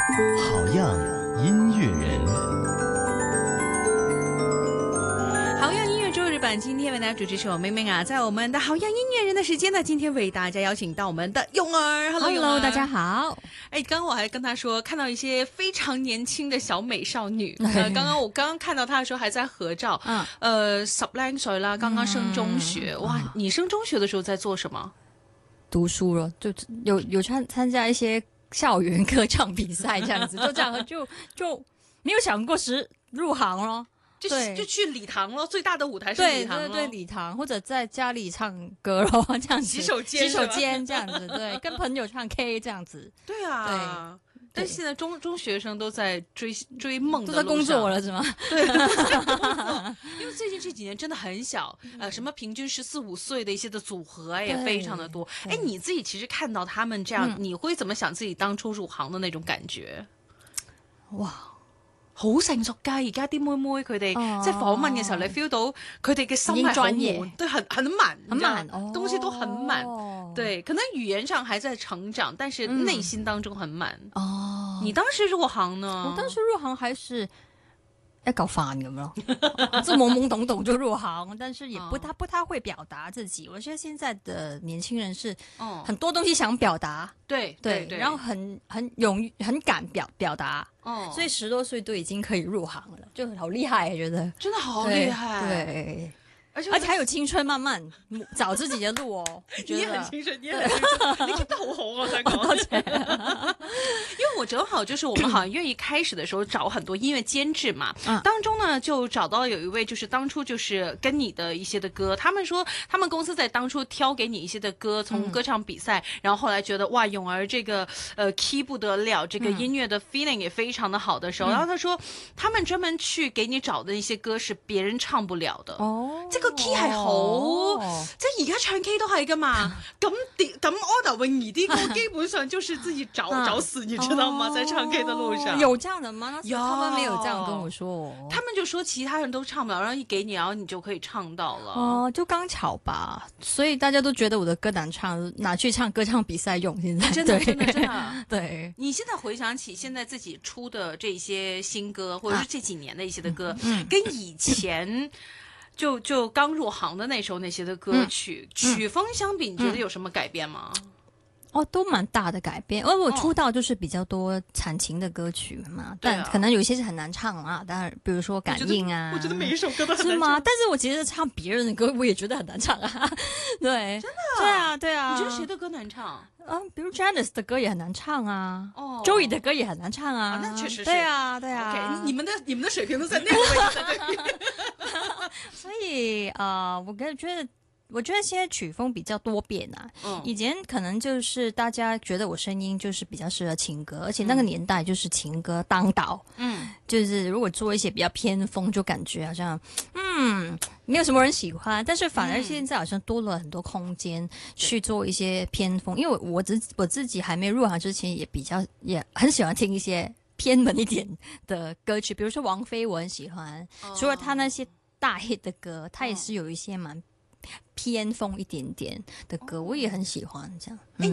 好样音乐人。 好样音乐周日版，今天为大家主持是我妹妹啊，在我们的好样音乐人的时间呢，今天为大家邀请到我们的勇儿。Hello， 勇儿， 大家好。 哎，刚刚我还跟他说，看到一些非常年轻的小美少女。我刚刚看到她的时候还在合照。10零歲啦，刚刚升中学。哇，你升中学的时候在做什么？ 读书了，就有参加一些校园歌唱比赛这样子，就这样就没有想过入行咯。 就去礼堂咯，最大的舞台是礼堂咯。 对，礼堂或者在家里唱歌咯，这样子。 洗手间这样子，对，跟朋友唱 K 这样子。 对啊，对。但是现在中学生都在追梦的路上， 都在工作了是吗？ 对，因为最近这几年真的很小，什么平均14、15岁的一些的组合也非常的多。哎，你自己其实看到他们这样，你会怎么想自己当初入行的那种感觉？哇！好成熟㗎，而家啲妹妹佢哋即係訪問嘅時候，你 feel 到佢哋嘅心係好滿，對，很滿，東西都很滿，對，可能語言上還在成長，但是內心當中很滿。哦，你當時入行呢？ 我當時入行還是一嚿飯咁咯，就懵懵懂懂就入行，但是也不太會表達自己。我覺得現在的年輕人是很多東西想表達，對，然後很敢表達，所以10多歲都已經可以入行了，就好厲害，覺得真的好厲害， 對。而且還有青春慢慢找自己的路哦。 你也很青春，你真的好好我想講。因為我正好就是我們好像願意開始的時候找很多音樂監製嘛，當中呢就找到有一位就是當初就是跟你的一些的歌，他們說他們公司在當初挑給你一些的歌，從歌唱比賽，然後後來覺得哇勇兒這個key 不得了，這個音樂的 feeling 也非常的好的時候，然後他說他們專門去給你找的一些歌是別人唱不了的。哦，這個 key 係好，即係而家唱 K 都係噶嘛，咁 order 泳兒啲歌基本上就是自己找死，你知道嗎？在唱 K 的路上有這樣的嗎？他們沒有這樣跟我說， 他們就說其他人都唱不了，然後一給你，然後你就可以唱到了。 哦，就剛巧吧，所以大家都覺得我的歌難唱，拿去唱歌唱比賽用。現在真的對。 你現在回想起現在自己出的這些新歌，或者是這幾年的一些的歌，跟以前就剛入行的那時候那些的歌曲曲風相比，你覺得有什麼改變嗎？ 哦，都蠻大的改變，因為我出道就是比較多慘情的歌曲嘛，但可能有些是很難唱啊，當然，比如說感應啊， 我覺得每一首歌都很難唱， 是嗎？但是我其實唱別人的歌，我也覺得很難唱啊，對， 真的， 對啊， 你覺得誰的歌難唱？ 比如 Janice 的歌也很難唱啊，Joey 的歌也很難唱啊， 那確實是， 對啊 ，OK，你們的水平都在那個位置， 所以我覺得現在曲風比較多變啊，以前可能就是大家覺得我聲音就是比較適合情歌，而且那個年代就是情歌當道，就是如果做一些比較偏鋒，就感覺好像沒有什麼人喜歡，但是反而現在好像多了很多空間去做一些偏鋒，因為我自己還沒入行之前也很喜歡聽一些偏門一點的歌曲，比如說王菲我很喜歡，除了她那些大 hit 的歌，她也是有一些蠻偏鋒一點點的歌，我也很喜歡這樣。